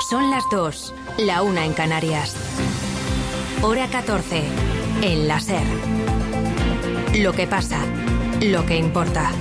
Son las 2, la 1 en Canarias. Hora 14, en la SER. Lo que pasa, lo que importa.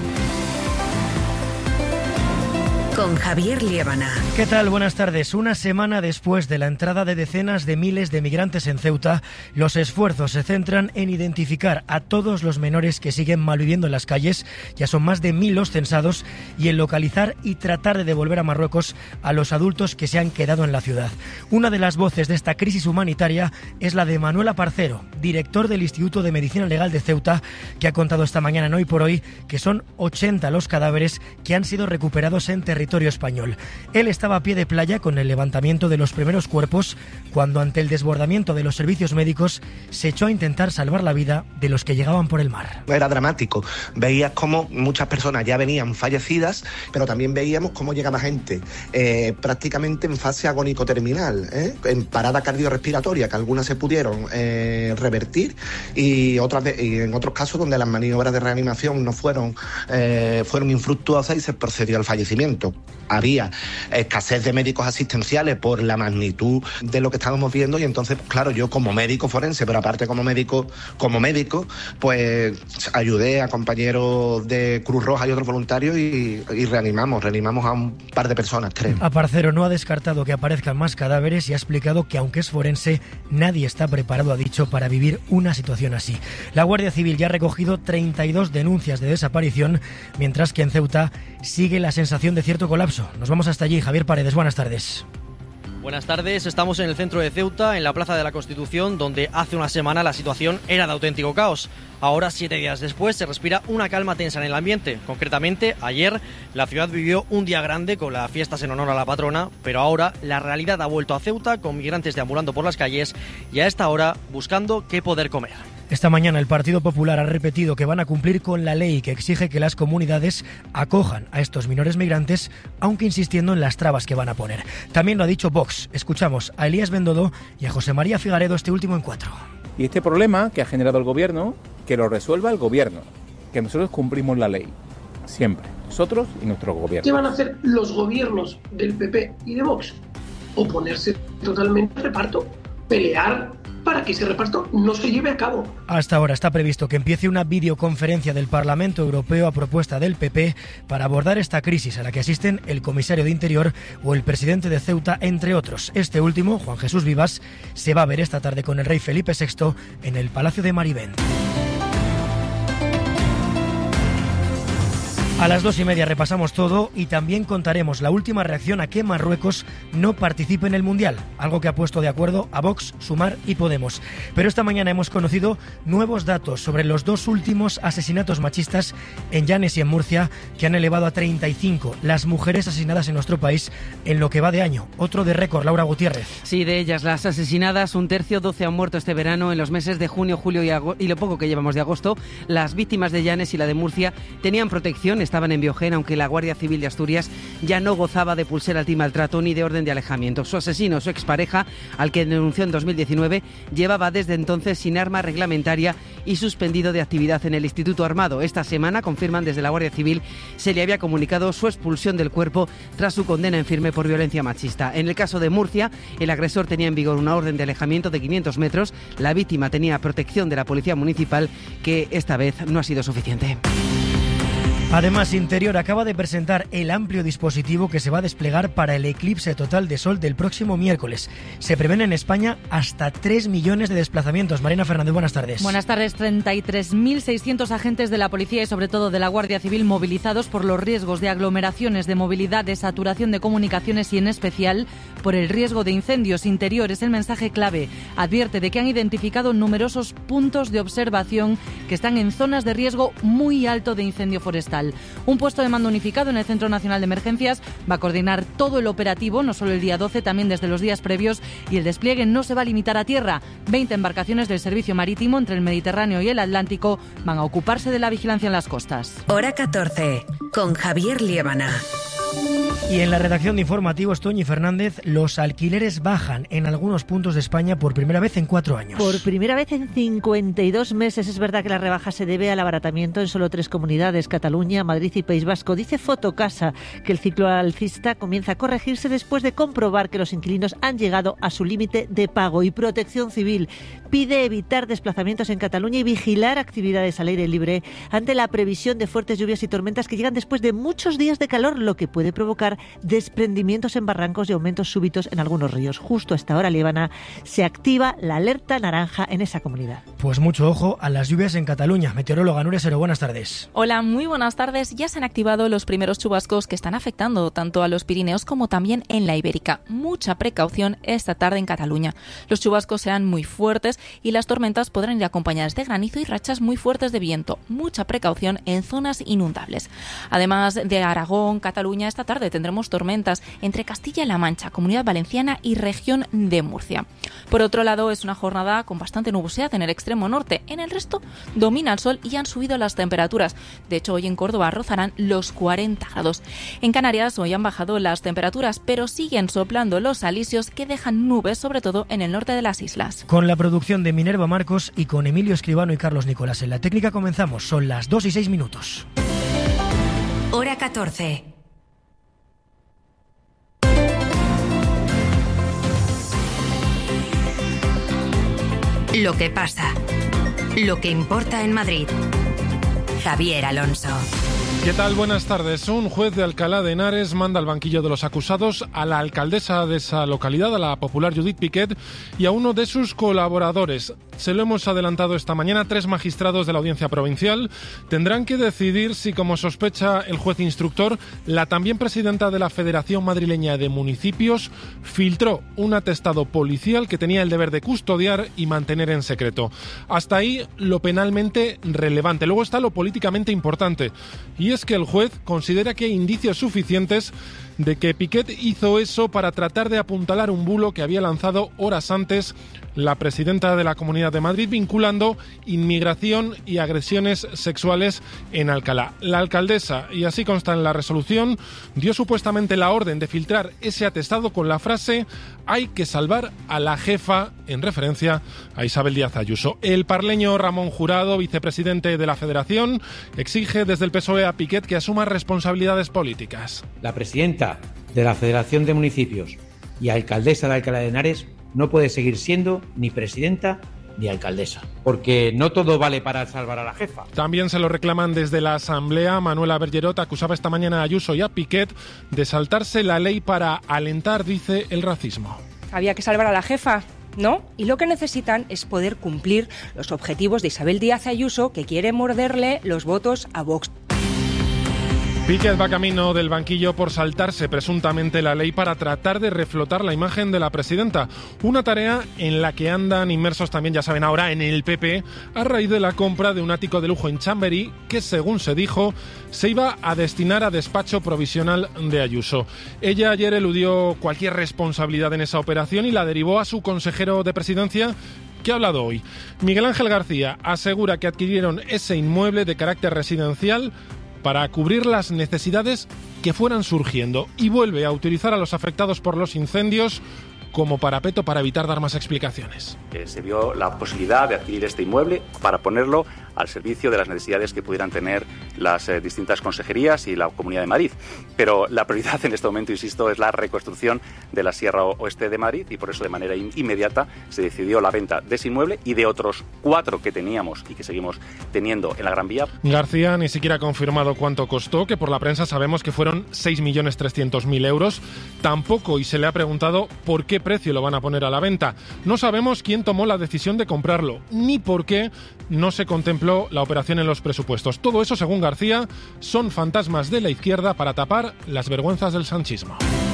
Con Javier Liébana. ¿Qué tal? Buenas tardes. Una semana después de la entrada de decenas de miles de migrantes en Ceuta, los esfuerzos se centran en identificar a todos los menores que siguen malviviendo en las calles, ya son más de 1000 los censados, y en localizar y tratar de devolver a Marruecos a los adultos que se han quedado en la ciudad. Una de las voces de esta crisis humanitaria es la de Manuel Aparcero, director del Instituto de Medicina Legal de Ceuta, que ha contado esta mañana en Hoy por Hoy que son 80 los cadáveres que han sido recuperados en territorio español. Él estaba a pie de playa con el levantamiento de los primeros cuerpos cuando, ante el desbordamiento de los servicios médicos, se echó a intentar salvar la vida de los que llegaban por el mar. Era dramático. Veías cómo muchas personas ya venían fallecidas, pero también veíamos cómo llegaba gente prácticamente en fase agónico-terminal, en parada cardiorrespiratoria, que algunas se pudieron revertir y en otros casos donde las maniobras de reanimación no fueron infructuosas y se procedió al fallecimiento. Había escasez de médicos asistenciales por la magnitud de lo que estábamos viendo y entonces, claro, yo como médico forense, pero aparte como médico, pues ayudé a compañeros de Cruz Roja y otros voluntarios y reanimamos a un par de personas, creo. Aparcero no ha descartado que aparezcan más cadáveres y ha explicado que, aunque es forense, nadie está preparado, ha dicho, para vivir una situación así. La Guardia Civil ya ha recogido 32 denuncias de desaparición, mientras que en Ceuta sigue la sensación de cierto colapso. Nos vamos hasta allí. Javier Paredes, buenas tardes. Buenas tardes, estamos en el centro de Ceuta, en la Plaza de la Constitución, donde hace una semana la situación era de auténtico caos. Ahora, 7 días después, se respira una calma tensa en el ambiente. Concretamente, ayer la ciudad vivió un día grande con las fiestas en honor a la patrona, pero ahora la realidad ha vuelto a Ceuta, con migrantes deambulando por las calles y a esta hora buscando qué poder comer. Esta mañana el Partido Popular ha repetido que van a cumplir con la ley que exige que las comunidades acojan a estos menores migrantes, aunque insistiendo en las trabas que van a poner. También lo ha dicho Vox. Escuchamos a Elías Bendodo y a José María Figaredo, este último en 4. Y este problema que ha generado el gobierno, que lo resuelva el gobierno, que nosotros cumplimos la ley, siempre, nosotros y nuestro gobierno. ¿Qué van a hacer los gobiernos del PP y de Vox? Oponerse totalmente al reparto, pelear para que ese reparto no se lleve a cabo. Hasta ahora está previsto que empiece una videoconferencia del Parlamento Europeo a propuesta del PP para abordar esta crisis, a la que asisten el comisario de Interior o el presidente de Ceuta, entre otros. Este último, Juan Jesús Vivas, se va a ver esta tarde con el rey Felipe VI en el Palacio de Marivent. A las 2:30 repasamos todo y también contaremos la última reacción a que Marruecos no participe en el Mundial, algo que ha puesto de acuerdo a Vox, Sumar y Podemos. Pero esta mañana hemos conocido nuevos datos sobre los 2 últimos asesinatos machistas en Llanes y en Murcia, que han elevado a 35 las mujeres asesinadas en nuestro país en lo que va de año. Otro de récord, Laura Gutiérrez. Sí, de ellas las asesinadas, un tercio, 12 han muerto este verano. En los meses de junio, julio y lo poco que llevamos de agosto, las víctimas de Llanes y la de Murcia tenían protección, estaban en Biogén, aunque la Guardia Civil de Asturias ya no gozaba de pulsera antimaltrato ni de orden de alejamiento. Su asesino, su expareja, al que denunció en 2019, llevaba desde entonces sin arma reglamentaria y suspendido de actividad en el Instituto Armado. Esta semana, confirman desde la Guardia Civil, se le había comunicado su expulsión del cuerpo tras su condena en firme por violencia machista. En el caso de Murcia, el agresor tenía en vigor una orden de alejamiento de 500 metros. La víctima tenía protección de la Policía Municipal, que esta vez no ha sido suficiente. Además, Interior acaba de presentar el amplio dispositivo que se va a desplegar para el eclipse total de sol del próximo miércoles. Se prevén en España hasta 3 millones de desplazamientos. Marina Fernández, buenas tardes. Buenas tardes. 33.600 agentes de la policía y sobre todo de la Guardia Civil movilizados por los riesgos de aglomeraciones, de movilidad, de saturación de comunicaciones y en especial por el riesgo de incendios. Interior es el mensaje clave. Advierte de que han identificado numerosos puntos de observación que están en zonas de riesgo muy alto de incendio forestal. Un puesto de mando unificado en el Centro Nacional de Emergencias va a coordinar todo el operativo, no solo el día 12, también desde los días previos, y el despliegue no se va a limitar a tierra. 20 embarcaciones del servicio marítimo entre el Mediterráneo y el Atlántico van a ocuparse de la vigilancia en las costas. Hora 14, con Javier Liébana. Y en la redacción de Informativos, Toñi Fernández, los alquileres bajan en algunos puntos de España por primera vez en 4 años. Por primera vez en 52 meses. Es verdad que la rebaja se debe al abaratamiento en solo 3 comunidades, Cataluña, Madrid y País Vasco. Dice Fotocasa que el ciclo alcista comienza a corregirse después de comprobar que los inquilinos han llegado a su límite de pago. Y Protección Civil pide evitar desplazamientos en Cataluña y vigilar actividades al aire libre ante la previsión de fuertes lluvias y tormentas que llegan después de muchos días de calor, lo que puede provocar desprendimientos en barrancos y aumentos súbitos en algunos ríos. Justo a esta hora, Líbana, se activa la alerta naranja en esa comunidad. Pues mucho ojo a las lluvias en Cataluña. Meteoróloga Nuria Sero, buenas tardes. Hola, muy buenas tardes. Ya se han activado los primeros chubascos que están afectando tanto a los Pirineos como también en la Ibérica. Mucha precaución esta tarde en Cataluña. Los chubascos serán muy fuertes y las tormentas podrán ir acompañadas de granizo y rachas muy fuertes de viento. Mucha precaución en zonas inundables. Además de Aragón, Cataluña, esta tarde tendremos tormentas entre Castilla-La Mancha, Comunidad Valenciana y región de Murcia. Por otro lado, es una jornada con bastante nubosidad en el extremo norte. En el resto domina el sol y han subido las temperaturas. De hecho, hoy en Córdoba rozarán los 40 grados. En Canarias hoy han bajado las temperaturas, pero siguen soplando los alisios que dejan nubes, sobre todo en el norte de las islas. Con la producción de Minerva Marcos y con Emilio Escribano y Carlos Nicolás en la técnica comenzamos. Son las 2:06. Hora 14. Lo que pasa, lo que importa en Madrid. Javier Alonso. ¿Qué tal? Buenas tardes. Un juez de Alcalá de Henares manda al banquillo de los acusados a la alcaldesa de esa localidad, a la popular Judith Piquet, y a uno de sus colaboradores. Se lo hemos adelantado esta mañana. 3 magistrados de la Audiencia Provincial tendrán que decidir si, como sospecha el juez instructor, la también presidenta de la Federación Madrileña de Municipios filtró un atestado policial que tenía el deber de custodiar y mantener en secreto. Hasta ahí lo penalmente relevante. Luego está lo políticamente importante. Y es que el juez considera que hay indicios suficientes de que Piquet hizo eso para tratar de apuntalar un bulo que había lanzado horas antes la presidenta de la Comunidad de Madrid, vinculando inmigración y agresiones sexuales en Alcalá. La alcaldesa, y así consta en la resolución, dio supuestamente la orden de filtrar ese atestado con la frase «Hay que salvar a la jefa», en referencia a Isabel Díaz Ayuso. El parleño Ramón Jurado, vicepresidente de la Federación, exige desde el PSOE a Piquet que asuma responsabilidades políticas. La presidenta de la Federación de Municipios y alcaldesa de Alcalá de Henares no puede seguir siendo ni presidenta ni alcaldesa, porque no todo vale para salvar a la jefa. También se lo reclaman desde la Asamblea. Manuela Bergerot acusaba esta mañana a Ayuso y a Piquet de saltarse la ley para alentar, dice, el racismo. Había que salvar a la jefa, ¿no? Y lo que necesitan es poder cumplir los objetivos de Isabel Díaz Ayuso, que quiere morderle los votos a Vox. Piquet va camino del banquillo por saltarse presuntamente la ley para tratar de reflotar la imagen de la presidenta. Una tarea en la que andan inmersos también, ya saben ahora, en el PP, a raíz de la compra de un ático de lujo en Chamberí que, según se dijo, se iba a destinar a despacho provisional de Ayuso. Ella ayer eludió cualquier responsabilidad en esa operación y la derivó a su consejero de presidencia, que ha hablado hoy. Miguel Ángel García asegura que adquirieron ese inmueble de carácter residencial para cubrir las necesidades que fueran surgiendo, y vuelve a utilizar a los afectados por los incendios como parapeto para evitar dar más explicaciones. Se vio la posibilidad de adquirir este inmueble para ponerlo al servicio de las necesidades que pudieran tener las distintas consejerías y la Comunidad de Madrid. Pero la prioridad en este momento, insisto, es la reconstrucción de la Sierra Oeste de Madrid, y por eso de manera inmediata se decidió la venta de ese inmueble y de otros 4 que teníamos y que seguimos teniendo en la Gran Vía. García ni siquiera ha confirmado cuánto costó, que por la prensa sabemos que fueron 6.300.000 euros. Tampoco, y se le ha preguntado por qué precio lo van a poner a la venta. No sabemos quién tomó la decisión de comprarlo, ni por qué no se contempló la operación en los presupuestos. Todo eso, según García, son fantasmas de la izquierda para tapar las vergüenzas del sanchismo.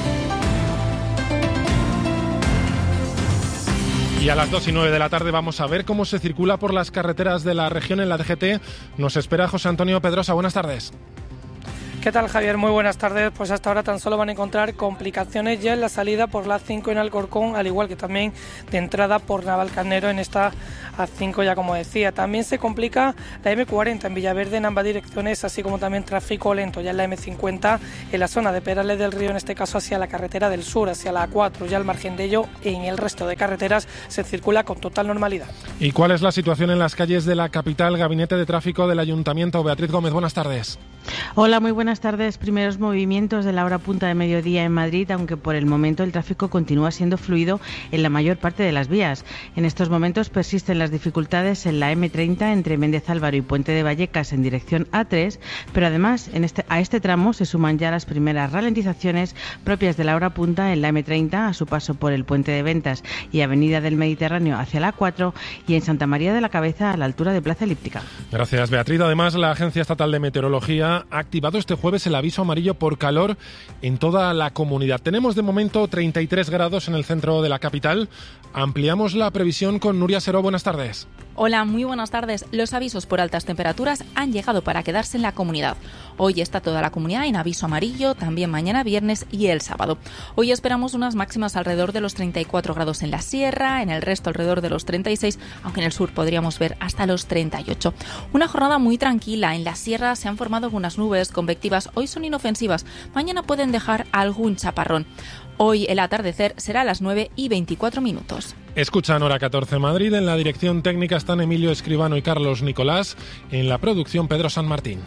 Y a las 2:09 de la tarde vamos a ver cómo se circula por las carreteras de la región en la DGT. Nos espera José Antonio Pedrosa. Buenas tardes. ¿Qué tal, Javier? Muy buenas tardes. Pues hasta ahora tan solo van a encontrar complicaciones ya en la salida por la A5 en Alcorcón, al igual que también de entrada por Navalcarnero en esta A5, ya como decía. También se complica la M40 en Villaverde en ambas direcciones, así como también tráfico lento ya en la M50 en la zona de Perales del Río, en este caso hacia la carretera del sur, hacia la A4, ya al margen de ello, en el resto de carreteras se circula con total normalidad. ¿Y cuál es la situación en las calles de la capital? Gabinete de Tráfico del Ayuntamiento. Beatriz Gómez, buenas tardes. Hola, muy buenas tardes. Primeros movimientos de la hora punta de mediodía en Madrid, aunque por el momento el tráfico continúa siendo fluido en la mayor parte de las vías. En estos momentos persisten las dificultades en la M30 entre Méndez Álvaro y Puente de Vallecas en dirección A3, pero además a este tramo se suman ya las primeras ralentizaciones propias de la hora punta en la M30 a su paso por el Puente de Ventas y Avenida del Mediterráneo hacia la A4 y en Santa María de la Cabeza a la altura de Plaza Elíptica. Gracias, Beatriz. Además, la Agencia Estatal de Meteorología ha activado este jueves el aviso amarillo por calor en toda la comunidad. Tenemos de momento 33 grados en el centro de la capital. Ampliamos la previsión con Nuria Seró. Buenas tardes. Hola, muy buenas tardes. Los avisos por altas temperaturas han llegado para quedarse en la comunidad. Hoy está toda la comunidad en aviso amarillo, también mañana viernes y el sábado. Hoy esperamos unas máximas alrededor de los 34 grados en la sierra, en el resto alrededor de los 36, aunque en el sur podríamos ver hasta los 38. Una jornada muy tranquila. En la sierra se han formado algunas nubes convectivas. Hoy son inofensivas. Mañana pueden dejar algún chaparrón. Hoy el atardecer será a las 9:24. Escuchan Hora 14 Madrid. En la dirección técnica están Emilio Escribano y Carlos Nicolás. En la producción Pedro San Martín.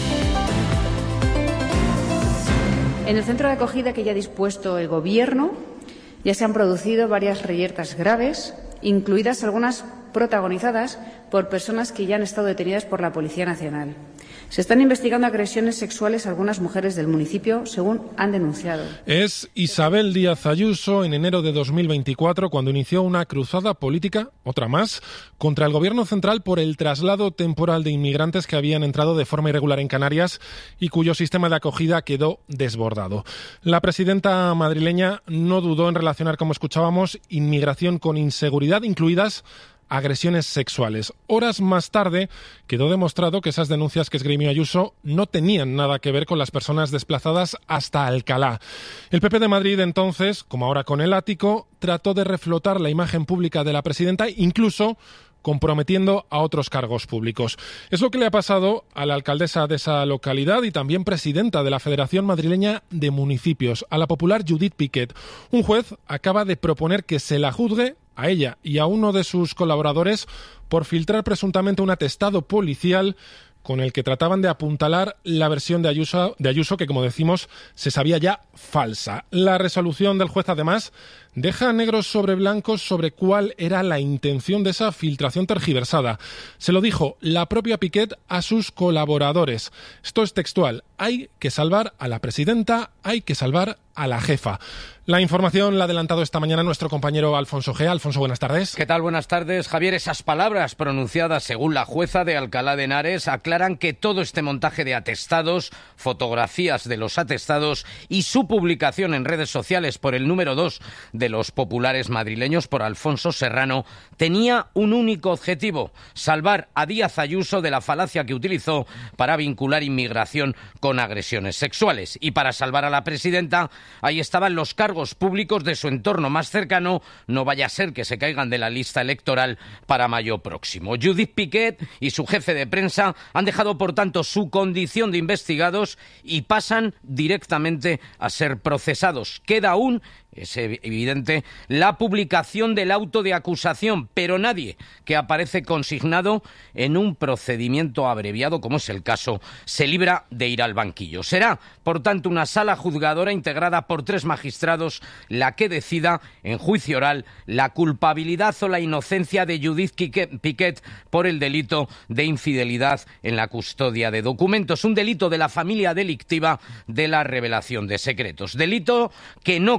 En el centro de acogida que ya ha dispuesto el Gobierno ya se han producido varias reyertas graves, incluidas algunas protagonizadas por personas que ya han estado detenidas por la Policía Nacional. Se están investigando agresiones sexuales a algunas mujeres del municipio, según han denunciado. Es Isabel Díaz Ayuso en enero de 2024 cuando inició una cruzada política, otra más, contra el Gobierno central por el traslado temporal de inmigrantes que habían entrado de forma irregular en Canarias y cuyo sistema de acogida quedó desbordado. La presidenta madrileña no dudó en relacionar, como escuchábamos, inmigración con inseguridad, incluidas agresiones sexuales. Horas más tarde quedó demostrado que esas denuncias que esgrimió Ayuso no tenían nada que ver con las personas desplazadas hasta Alcalá. El PP de Madrid entonces, como ahora con el ático, trató de reflotar la imagen pública de la presidenta, incluso comprometiendo a otros cargos públicos. Es lo que le ha pasado a la alcaldesa de esa localidad y también presidenta de la Federación Madrileña de Municipios, a la popular Judith Piquet. Un juez acaba de proponer que se la juzgue a ella y a uno de sus colaboradores por filtrar presuntamente un atestado policial con el que trataban de apuntalar la versión de Ayuso que, como decimos, se sabía ya falsa. La resolución del juez, además, deja negros sobre blancos sobre cuál era la intención de esa filtración tergiversada. Se lo dijo la propia Piquet a sus colaboradores. Esto es textual. Hay que salvar a la presidenta, hay que salvar a la jefa. La información la ha adelantado esta mañana nuestro compañero Alfonso Gea. Alfonso, buenas tardes. ¿Qué tal? Buenas tardes, Javier. Esas palabras pronunciadas según la jueza de Alcalá de Henares aclaran que todo este montaje de atestados, fotografías de los atestados y su publicación en redes sociales por el número 2 de los populares madrileños, por Alfonso Serrano, tenía un único objetivo: salvar a Díaz Ayuso de la falacia que utilizó para vincular inmigración con agresiones sexuales. Y para salvar a la presidenta, ahí estaban los cargos públicos de su entorno más cercano, no vaya a ser que se caigan de la lista electoral para mayo próximo. Judith Piquet y su jefe de prensa han dejado, por tanto, su condición de investigados y pasan directamente a ser procesados. Queda aún, es evidente, la publicación del auto de acusación, pero nadie que aparece consignado en un procedimiento abreviado, como es el caso, se libra de ir al banquillo. Será, por tanto, una sala juzgadora integrada por 3 magistrados la que decida, en juicio oral, la culpabilidad o la inocencia de Judith Piquet por el delito de infidelidad en la custodia de documentos, un delito de la familia delictiva de la revelación de secretos. Delito que no conlleva,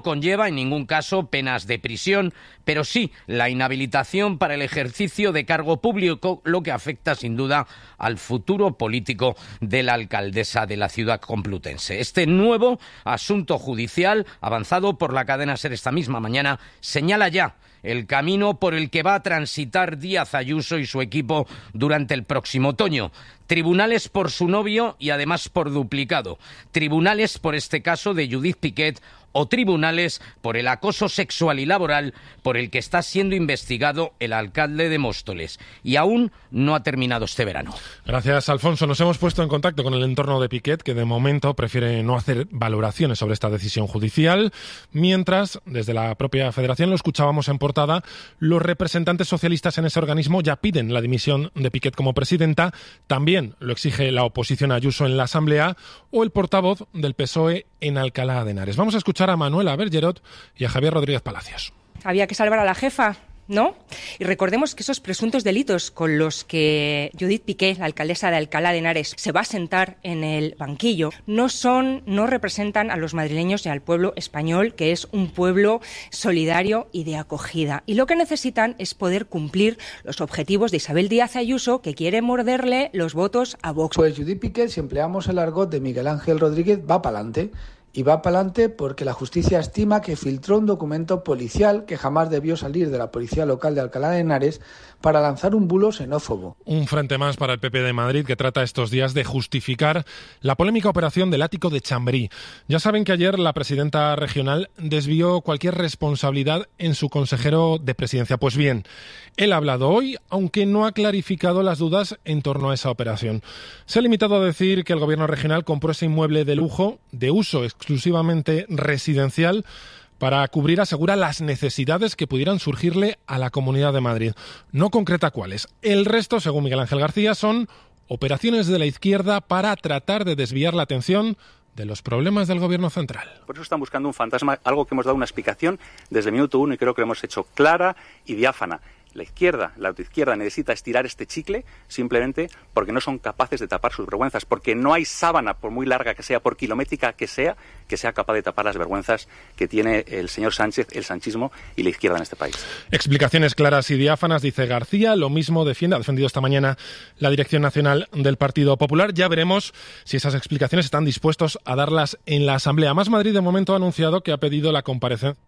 en ningún caso penas de prisión, pero sí la inhabilitación para el ejercicio de cargo público, lo que afecta sin duda al futuro político de la alcaldesa de la ciudad complutense. Este nuevo asunto judicial, avanzado por la cadena SER esta misma mañana, señala ya el camino por el que va a transitar Díaz Ayuso y su equipo durante el próximo otoño. Tribunales por su novio y además por duplicado. Tribunales por este caso de Judith Piquet o tribunales por el acoso sexual y laboral por el que está siendo investigado el alcalde de Móstoles. Y aún no ha terminado este verano. Gracias, Alfonso. Nos hemos puesto en contacto con el entorno de Piquet, que de momento prefiere no hacer valoraciones sobre esta decisión judicial, mientras, desde la propia Federación, lo escuchábamos en portada, los representantes socialistas en ese organismo ya piden la dimisión de Piquet como presidenta. También lo exige la oposición a Ayuso en la Asamblea o el portavoz del PSOE en Alcalá de Henares. Vamos a escuchar a Manuela Bergerot y a Javier Rodríguez Palacios. Había que salvar a la jefa, ¿no? Y recordemos que esos presuntos delitos con los que Judith Piquet, la alcaldesa de Alcalá de Henares, se va a sentar en el banquillo, no representan a los madrileños y al pueblo español, que es un pueblo solidario y de acogida. Y lo que necesitan es poder cumplir los objetivos de Isabel Díaz Ayuso, que quiere morderle los votos a Vox. Pues Judith Piquet, si empleamos el argot de Miguel Ángel Rodríguez, va para adelante. Y va para adelante porque la justicia estima que filtró un documento policial que jamás debió salir de la policía local de Alcalá de Henares para lanzar un bulo xenófobo. Un frente más para el PP de Madrid, que trata estos días de justificar la polémica operación del ático de Chamberí. Ya saben que ayer la presidenta regional desvió cualquier responsabilidad en su consejero de presidencia. Pues bien, él ha hablado hoy, aunque no ha clarificado las dudas en torno a esa operación. Se ha limitado a decir que el gobierno regional compró ese inmueble de lujo, de uso exclusivamente residencial, para cubrir, asegura, las necesidades que pudieran surgirle a la Comunidad de Madrid. No concreta cuáles. El resto, según Miguel Ángel García, son operaciones de la izquierda para tratar de desviar la atención de los problemas del gobierno central. Por eso están buscando un fantasma, algo que hemos dado una explicación desde el minuto 1 y creo que lo hemos hecho clara y diáfana. La autoizquierda necesita estirar este chicle simplemente porque no son capaces de tapar sus vergüenzas, porque no hay sábana, por muy larga que sea, por kilométrica que sea capaz de tapar las vergüenzas que tiene el señor Sánchez, el sanchismo y la izquierda en este país. Explicaciones claras y diáfanas, dice García. Lo mismo ha defendido esta mañana la Dirección Nacional del Partido Popular. Ya veremos si esas explicaciones están dispuestos a darlas en la Asamblea. Más Madrid, de momento, ha anunciado que ha pedido la comparecencia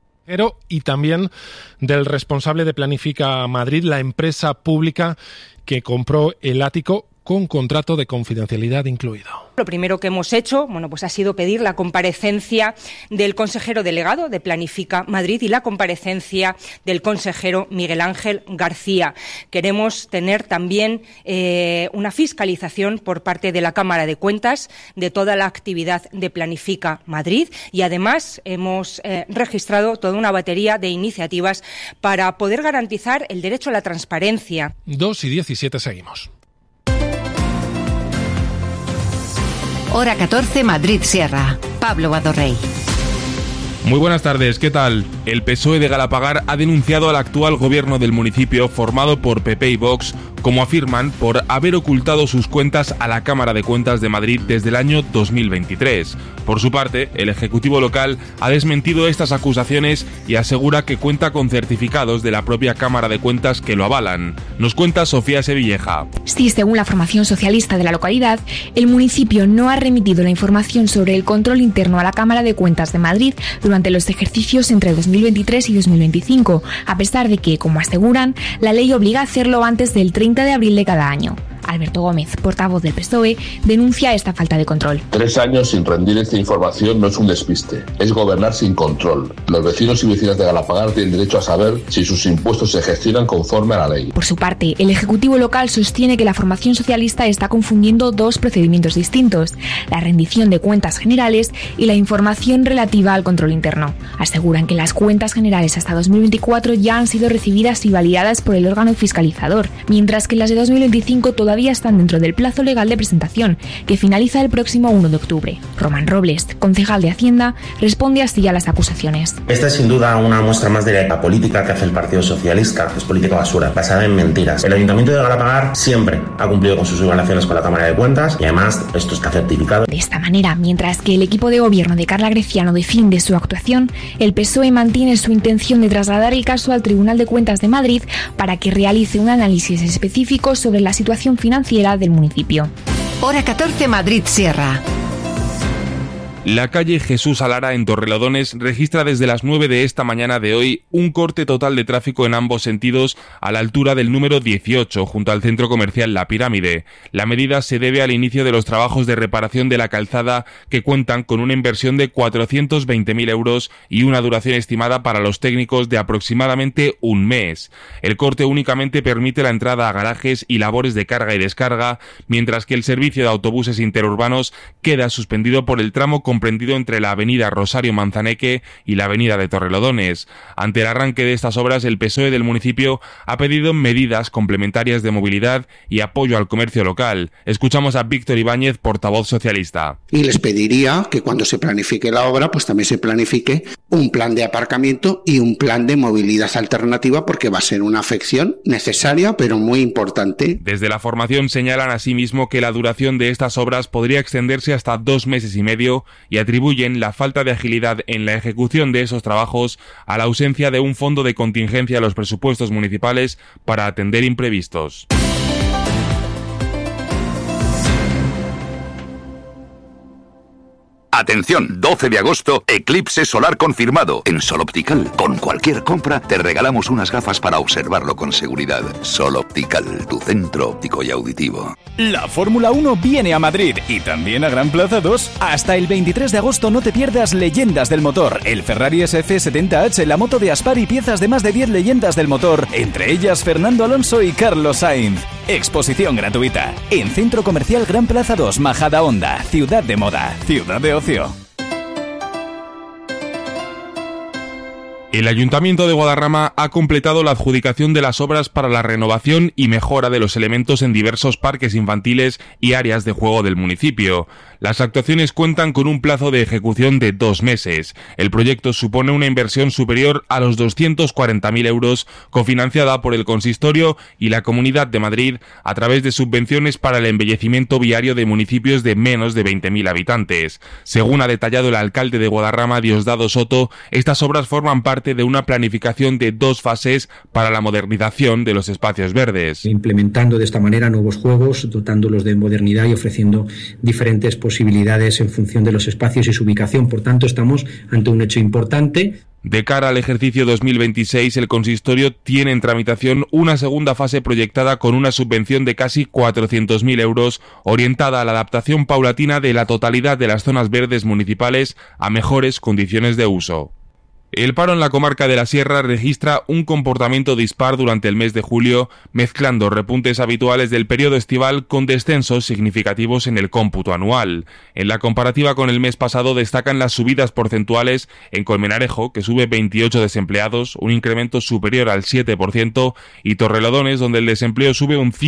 y también del responsable de Planifica Madrid, la empresa pública que compró el ático con contrato de confidencialidad incluido. Lo primero que hemos hecho, pues ha sido pedir la comparecencia del consejero delegado de Planifica Madrid y la comparecencia del consejero Miguel Ángel García. Queremos tener también una fiscalización por parte de la Cámara de Cuentas de toda la actividad de Planifica Madrid y además hemos registrado toda una batería de iniciativas para poder garantizar el derecho a la transparencia. 2:17 seguimos. Hora 14, Madrid Sierra. Pablo Badorrey. Muy buenas tardes, ¿qué tal? El PSOE de Galapagar ha denunciado al actual gobierno del municipio, formado por PP y Vox, como afirman, por haber ocultado sus cuentas a la Cámara de Cuentas de Madrid desde el año 2023. Por su parte, el Ejecutivo local ha desmentido estas acusaciones y asegura que cuenta con certificados de la propia Cámara de Cuentas que lo avalan. Nos cuenta Sofía Sevilleja. Sí, según la formación socialista de la localidad, el municipio no ha remitido la información sobre el control interno a la Cámara de Cuentas de Madrid durante los ejercicios entre 2023 y 2025, a pesar de que, como aseguran, la ley obliga a hacerlo antes del 30 de abril de cada año. Alberto Gómez, portavoz del PSOE, denuncia esta falta de control. 3 años sin rendir esta información no es un despiste, es gobernar sin control. Los vecinos y vecinas de Galapagar tienen derecho a saber si sus impuestos se gestionan conforme a la ley. Por su parte, el Ejecutivo local sostiene que la formación socialista está confundiendo dos procedimientos distintos: la rendición de cuentas generales y la información relativa al control interno. Aseguran que las cuentas generales hasta 2024 ya han sido recibidas y validadas por el órgano fiscalizador, mientras que las de 2025 todavía todavía están dentro del plazo legal de presentación, que finaliza el próximo 1 de octubre. Román Robles, concejal de Hacienda, responde así a las acusaciones. Esta es sin duda una muestra más de la política que hace el Partido Socialista, que es política basura, basada en mentiras. El Ayuntamiento de Galapagar siempre ha cumplido con sus obligaciones con la Cámara de Cuentas y además esto está certificado. De esta manera, mientras que el equipo de gobierno de Carla Greciano defiende su actuación, el PSOE mantiene su intención de trasladar el caso al Tribunal de Cuentas de Madrid para que realice un análisis específico sobre la situación financiera del municipio. Hora 14, Madrid Sierra. La calle Jesús Alara en Torrelodones registra desde las 9 de esta mañana de hoy un corte total de tráfico en ambos sentidos a la altura del número 18 junto al centro comercial La Pirámide. La medida se debe al inicio de los trabajos de reparación de la calzada que cuentan con una inversión de 420.000 euros y una duración estimada para los técnicos de aproximadamente un mes. El corte únicamente permite la entrada a garajes y labores de carga y descarga, mientras que el servicio de autobuses interurbanos queda suspendido por el tramo comprendido entre la avenida Rosario Manzaneque y la avenida de Torrelodones. Ante el arranque de estas obras, el PSOE del municipio ha pedido medidas complementarias de movilidad y apoyo al comercio local. Escuchamos a Víctor Ibáñez, portavoz socialista. Y les pediría que cuando se planifique la obra, pues también se planifique un plan de aparcamiento y un plan de movilidad alternativa, porque va a ser una afección necesaria, pero muy importante. Desde la formación señalan asimismo que la duración de estas obras podría extenderse hasta 2 meses y medio y atribuyen la falta de agilidad en la ejecución de esos trabajos a la ausencia de un fondo de contingencia a los presupuestos municipales para atender imprevistos. Atención, 12 de agosto, eclipse solar confirmado. En Sol Optical, con cualquier compra, te regalamos unas gafas para observarlo con seguridad. Sol Optical, tu centro óptico y auditivo. La Fórmula 1 viene a Madrid y también a Gran Plaza 2. Hasta el 23 de agosto no te pierdas Leyendas del Motor, el Ferrari SF70H, la moto de Aspar y piezas de más de 10 leyendas del motor, entre ellas Fernando Alonso y Carlos Sainz. Exposición gratuita en Centro Comercial Gran Plaza 2, Majadahonda, Ciudad de Moda, Ciudad de Ocio. El Ayuntamiento de Guadarrama ha completado la adjudicación de las obras para la renovación y mejora de los elementos en diversos parques infantiles y áreas de juego del municipio. Las actuaciones cuentan con un plazo de ejecución de 2 meses. El proyecto supone una inversión superior a los 240.000 euros, cofinanciada por el Consistorio y la Comunidad de Madrid a través de subvenciones para el embellecimiento viario de municipios de menos de 20.000 habitantes. Según ha detallado el alcalde de Guadarrama, Diosdado Soto, estas obras forman parte de una planificación de 2 fases para la modernización de los espacios verdes. Implementando de esta manera nuevos juegos, dotándolos de modernidad y ofreciendo diferentes posibilidades en función de los espacios y su ubicación. Por tanto, estamos ante un hecho importante. De cara al ejercicio 2026, el consistorio tiene en tramitación una segunda fase proyectada con una subvención de casi 400.000 euros, orientada a la adaptación paulatina de la totalidad de las zonas verdes municipales a mejores condiciones de uso. El paro en la comarca de la Sierra registra un comportamiento dispar durante el mes de julio, mezclando repuntes habituales del periodo estival con descensos significativos en el cómputo anual. En la comparativa con el mes pasado destacan las subidas porcentuales en Colmenarejo, que sube 28 desempleados, un incremento superior al 7%, y Torrelodones, donde el desempleo sube un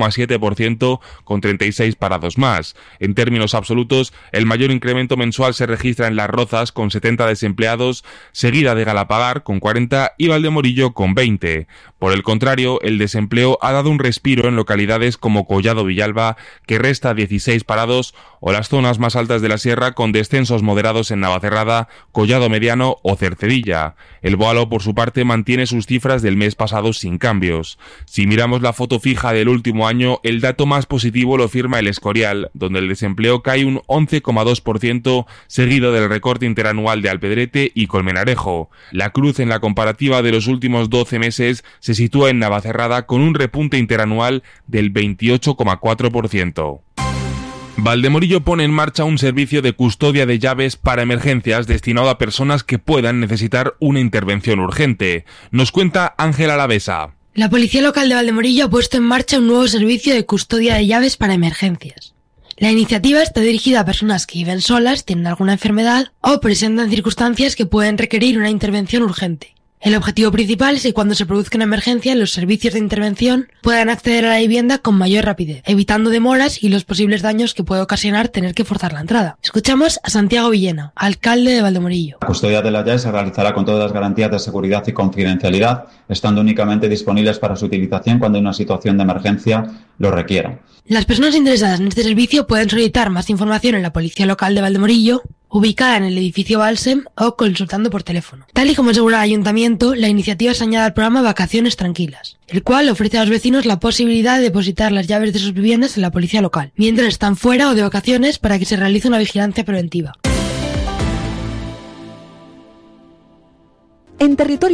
5,7% con 36 parados más. En términos absolutos, el mayor incremento mensual se registra en Las Rozas, con 70 desempleados, seguida de Galapagar con 40 y Valdemorillo con 20. Por el contrario, el desempleo ha dado un respiro en localidades como Collado Villalba, que resta 16 parados, o las zonas más altas de la sierra con descensos moderados en Navacerrada, Collado Mediano o Cercedilla. El Boalo, por su parte, mantiene sus cifras del mes pasado sin cambios. Si miramos la foto fija del último año, el dato más positivo lo firma el Escorial, donde el desempleo cae un 11,2%, seguido del recorte interanual de Alpedrete y Colmenarejo. La cruz en la comparativa de los últimos 12 meses se sitúa en Navacerrada con un repunte interanual del 28,4%. Valdemorillo pone en marcha un servicio de custodia de llaves para emergencias destinado a personas que puedan necesitar una intervención urgente. Nos cuenta Ángela Alavesa. La Policía Local de Valdemorillo ha puesto en marcha un nuevo servicio de custodia de llaves para emergencias. La iniciativa está dirigida a personas que viven solas, tienen alguna enfermedad o presentan circunstancias que pueden requerir una intervención urgente. El objetivo principal es que cuando se produzca una emergencia, los servicios de intervención puedan acceder a la vivienda con mayor rapidez, evitando demoras y los posibles daños que puede ocasionar tener que forzar la entrada. Escuchamos a Santiago Villena, alcalde de Valdemorillo. La custodia de las llaves se realizará con todas las garantías de seguridad y confidencialidad, estando únicamente disponibles para su utilización cuando una situación de emergencia lo requiera. Las personas interesadas en este servicio pueden solicitar más información en la Policía Local de Valdemorillo, ubicada en el edificio Balsem, o consultando por teléfono. Tal y como asegura el Ayuntamiento, la iniciativa se añade al programa Vacaciones Tranquilas, el cual ofrece a los vecinos la posibilidad de depositar las llaves de sus viviendas en la policía local, mientras están fuera o de vacaciones, para que se realice una vigilancia preventiva. En territorio